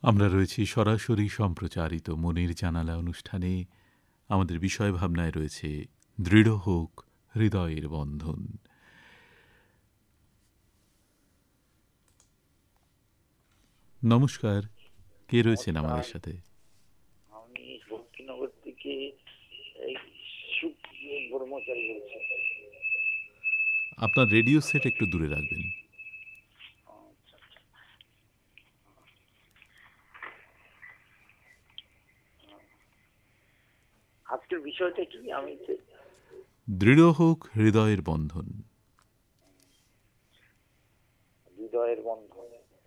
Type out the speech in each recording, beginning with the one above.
আমরা রয়েছি সরাসরি সম্প্রচারিত মনের জানালা অনুষ্ঠানে। আমাদের বিষয় ভাবনায় রয়েছে দৃঢ় হোক হৃদয়ের বন্ধন। নমস্কার, কে রয়েছেন আমাদের সাথে? আমি ভক্তিনগর থেকে এই ব্রহ্মচারী বলছি। আপনার রেডিও সেট একটু দূরে রাখবেন। আজকের বিষয়টা কি? আমি দৃঢ় হোক হৃদয়ের বন্ধন। হৃদয়ের বন্ধন।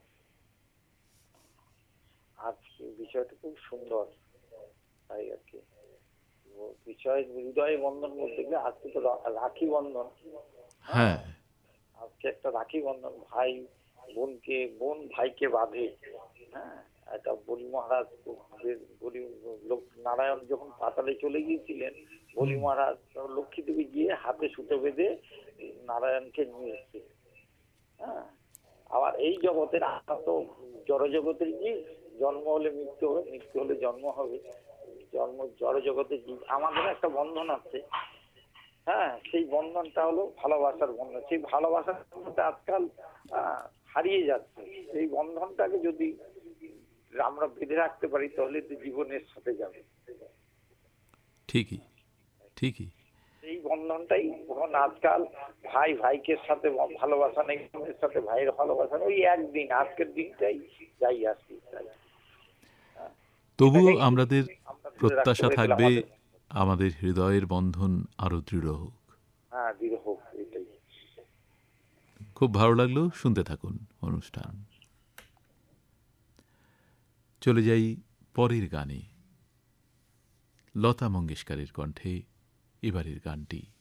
আজকে বিষয়টা খুব সুন্দর, তাই আর কি বিষয় হৃদয়ের বন্ধন বলতে গেলে আজকে তো রাখি বন্ধন। হ্যাঁ, আজকে একটা রাখি বন্ধন, ভাই বোনকে, বোন ভাইকে বাঁধে। হ্যাঁ, একটা বলি মহারাজ, বলি নারায়ণ যখন পাতালে চলে গিয়েছিলেন, বলি মহারাজ লক্ষ্মী দেবী গিয়ে হাতে সুতো বেঁধে নারায়ণকে নিয়ে এসছে। হ্যাঁ, আবার এই জগতের আমরা তো জড় জগতের জীব, জন্ম হলে মৃত্যু হবে, মৃত্যু হলে জন্ম হবে। জড় জগতের জীব, আমাদের একটা বন্ধন আছে। হ্যাঁ, সেই বন্ধনটা হলো ভালোবাসার বন্ধন। সেই ভালোবাসার বন্ধনটা আজকাল হারিয়ে যাচ্ছে। এই বন্ধনটাকে যদি আমরা বেঁধে রাখতে পারি তাহলে তো জীবনের সাথে যাবে। ঠিকই ঠিকই। এই বন্ধনটাই তখন আজকাল ভাই ভাইকে সাথে ভালোবাসা নেই, বোনের সাথে ভাইয়ের ভালোবাসা নেই। ওই একদিন, আজকের দিনটাই যাই আসি। তবুও আমাদের প্রত্যাশা থাকবে আমাদের হৃদয়ের বন্ধন আরো দৃঢ় হোক। হ্যাঁ, দৃঢ় হোক, এটাই। খুব ভালো লাগলো, শুনতে থাকুন অনুষ্ঠান। চলে যাই পরের গানে। লতা মঙ্গেশকরের কণ্ঠে এবারের গানটি।